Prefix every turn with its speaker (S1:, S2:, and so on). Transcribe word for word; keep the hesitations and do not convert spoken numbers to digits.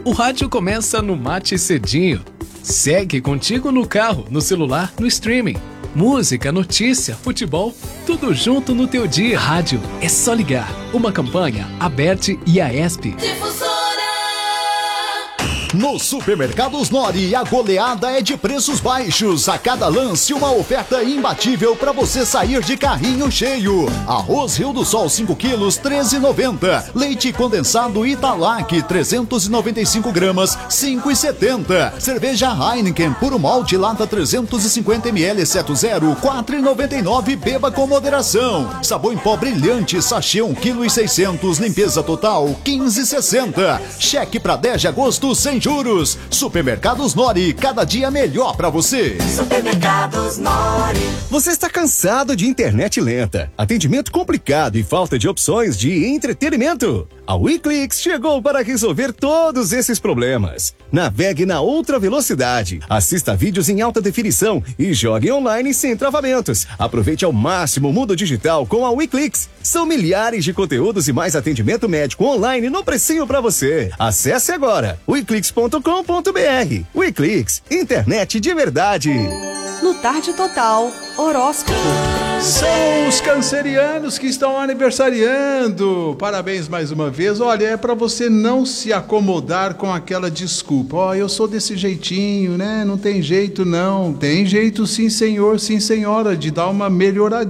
S1: O rádio começa no Mate Cedinho. Segue contigo no carro, no celular, no streaming. Música, notícia, futebol, tudo junto no teu dia. Rádio é só ligar. Uma campanha, Aberte e Aesp.
S2: No Supermercados Nori, a goleada é de preços baixos. A cada lance, uma oferta imbatível para você sair de carrinho cheio. Arroz Rio do Sol cinco quilos, treze e noventa. Leite condensado Italac, trezentos e noventa e cinco gramas, cinco e setenta. Cerveja Heineken Puro Malte Lata trezentos e cinquenta mililitros, exceto zero, quatro e noventa e nove. Beba com moderação. Sabão em pó brilhante, sachê um quilo e seiscentos. Limpeza total, quinze e sessenta. Cheque para dez de agosto sem juros. Supermercados Nori, cada dia melhor pra você.
S3: Supermercados Nori.
S4: Você está cansado de internet lenta, atendimento complicado e falta de opções de entretenimento? A WeClix chegou para resolver todos esses problemas. Navegue na outra velocidade, assista vídeos em alta definição e jogue online sem travamentos. Aproveite ao máximo o mundo digital com a WeClix. São milhares de conteúdos e mais atendimento médico online no precinho para você. Acesse agora weclix ponto com ponto br. WeClix, internet de verdade.
S5: No Tarde Total, horóscopo.
S6: São os cancerianos que estão aniversariando. Parabéns mais uma vez. Olha, é para você não se acomodar com aquela desculpa. Ó, oh, eu sou desse jeitinho, né? Não tem jeito não. Tem jeito sim, senhor, sim, senhora, de dar uma melhoradinha.